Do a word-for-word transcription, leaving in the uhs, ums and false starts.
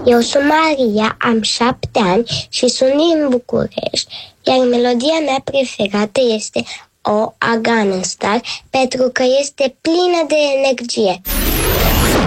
Eu sunt Maria, am șapte ani și sunt din București, iar melodia mea preferată este O A Gangnam Style pentru că este plină de energie.